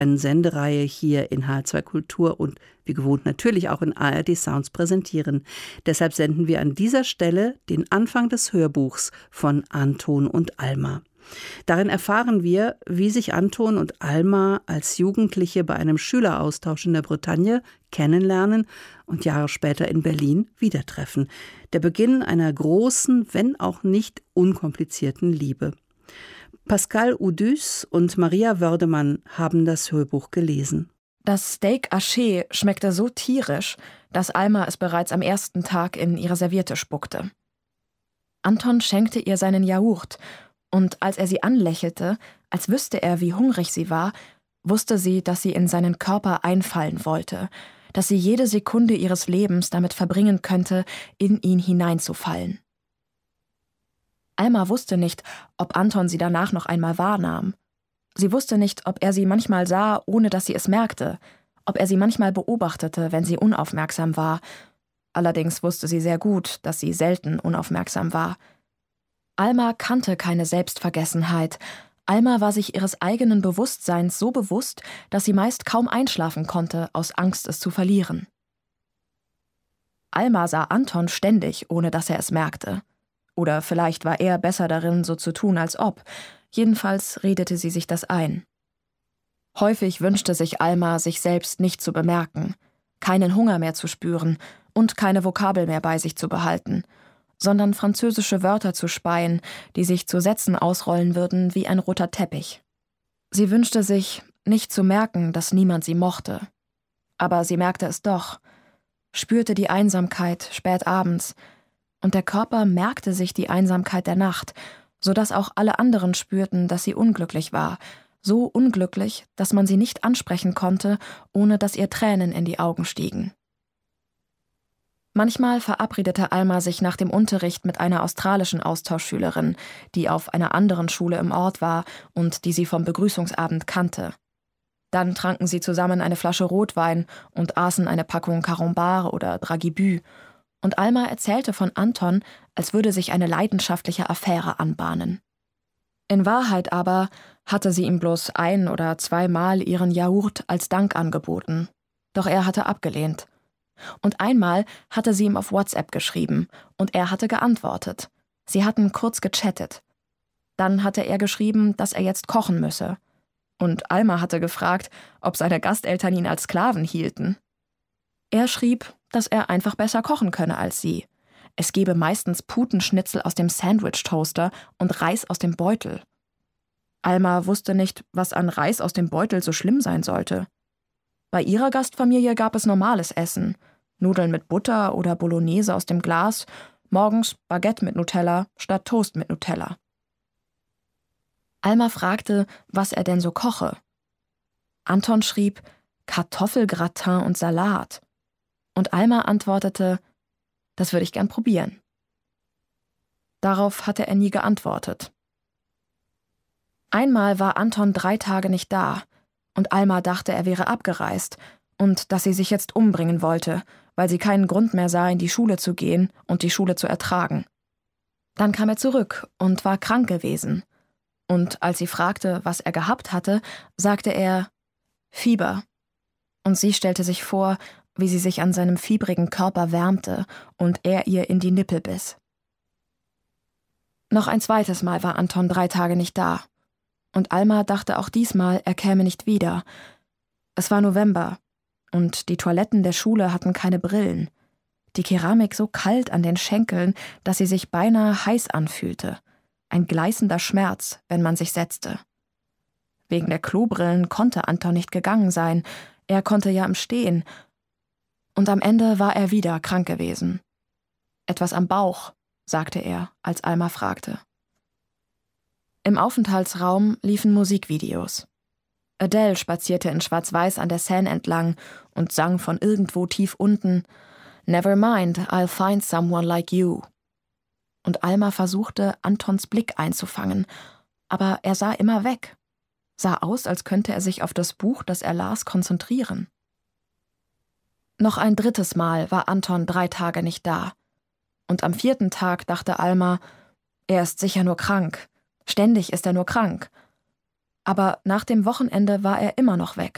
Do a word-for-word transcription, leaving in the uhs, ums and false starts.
eine Sendereihe hier in H R zwei Kultur und wie gewohnt natürlich auch in A R D Sounds präsentieren. Deshalb senden wir an dieser Stelle den Anfang des Hörbuchs von Anton und Alma. Darin erfahren wir, wie sich Anton und Alma als Jugendliche bei einem Schüleraustausch in der Bretagne kennenlernen und Jahre später in Berlin wieder treffen. Der Beginn einer großen, wenn auch nicht unkomplizierten Liebe. Pascal Udus und Maria Wördemann haben das Hörbuch gelesen. Das Steak Haché schmeckte so tierisch, dass Alma es bereits am ersten Tag in ihre Serviette spuckte. Anton schenkte ihr seinen Joghurt, und als er sie anlächelte, als wüsste er, wie hungrig sie war, wusste sie, dass sie in seinen Körper einfallen wollte, dass sie jede Sekunde ihres Lebens damit verbringen könnte, in ihn hineinzufallen. Alma wusste nicht, ob Anton sie danach noch einmal wahrnahm. Sie wusste nicht, ob er sie manchmal sah, ohne dass sie es merkte, ob er sie manchmal beobachtete, wenn sie unaufmerksam war. Allerdings wusste sie sehr gut, dass sie selten unaufmerksam war. Alma kannte keine Selbstvergessenheit. Alma war sich ihres eigenen Bewusstseins so bewusst, dass sie meist kaum einschlafen konnte, aus Angst, es zu verlieren. Alma sah Anton ständig, ohne dass er es merkte. Oder vielleicht war er besser darin, so zu tun, als ob. Jedenfalls redete sie sich das ein. Häufig wünschte sich Alma, sich selbst nicht zu bemerken, keinen Hunger mehr zu spüren und keine Vokabel mehr bei sich zu behalten, sondern französische Wörter zu speien, die sich zu Sätzen ausrollen würden wie ein roter Teppich. Sie wünschte sich, nicht zu merken, dass niemand sie mochte. Aber sie merkte es doch, spürte die Einsamkeit spät abends, und der Körper merkte sich die Einsamkeit der Nacht, so dass auch alle anderen spürten, dass sie unglücklich war, so unglücklich, dass man sie nicht ansprechen konnte, ohne dass ihr Tränen in die Augen stiegen. Manchmal verabredete Alma sich nach dem Unterricht mit einer australischen Austauschschülerin, die auf einer anderen Schule im Ort war und die sie vom Begrüßungsabend kannte. Dann tranken sie zusammen eine Flasche Rotwein und aßen eine Packung Carambar oder Dragibü. Und Alma erzählte von Anton, als würde sich eine leidenschaftliche Affäre anbahnen. In Wahrheit aber hatte sie ihm bloß ein- oder zweimal ihren Joghurt als Dank angeboten. Doch er hatte abgelehnt. Und einmal hatte sie ihm auf WhatsApp geschrieben und er hatte geantwortet. Sie hatten kurz gechattet. Dann hatte er geschrieben, dass er jetzt kochen müsse. Und Alma hatte gefragt, ob seine Gasteltern ihn als Sklaven hielten. Er schrieb, dass er einfach besser kochen könne als sie. Es gebe meistens Putenschnitzel aus dem Sandwich-Toaster und Reis aus dem Beutel. Alma wusste nicht, was an Reis aus dem Beutel so schlimm sein sollte. Bei ihrer Gastfamilie gab es normales Essen. Nudeln mit Butter oder Bolognese aus dem Glas, morgens Baguette mit Nutella statt Toast mit Nutella. Alma fragte, was er denn so koche. Anton schrieb Kartoffelgratin und Salat. Und Alma antwortete, das würde ich gern probieren. Darauf hatte er nie geantwortet. Einmal war Anton drei Tage nicht da und Alma dachte, er wäre abgereist und dass sie sich jetzt umbringen wollte, weil sie keinen Grund mehr sah, in die Schule zu gehen und die Schule zu ertragen. Dann kam er zurück und war krank gewesen. Und als sie fragte, was er gehabt hatte, sagte er Fieber. Und sie stellte sich vor, wie sie sich an seinem fiebrigen Körper wärmte und er ihr in die Nippel biss. Noch ein zweites Mal war Anton drei Tage nicht da. Und Alma dachte auch diesmal, er käme nicht wieder. Es war November und die Toiletten der Schule hatten keine Brillen. Die Keramik so kalt an den Schenkeln, dass sie sich beinahe heiß anfühlte. Ein gleißender Schmerz, wenn man sich setzte. Wegen der Klobrillen konnte Anton nicht gegangen sein. Er konnte ja im Stehen. Und am Ende war er wieder krank gewesen. Etwas am Bauch, sagte er, als Alma fragte. Im Aufenthaltsraum liefen Musikvideos. Adele spazierte in Schwarz-Weiß an der Seine entlang und sang von irgendwo tief unten Never mind, I'll find someone like you. Und Alma versuchte, Antons Blick einzufangen, aber er sah immer weg. Sah aus, als könnte er sich auf das Buch, das er las, konzentrieren. Noch ein drittes Mal war Anton drei Tage nicht da. Und am vierten Tag dachte Alma, er ist sicher nur krank. Ständig ist er nur krank. Aber nach dem Wochenende war er immer noch weg.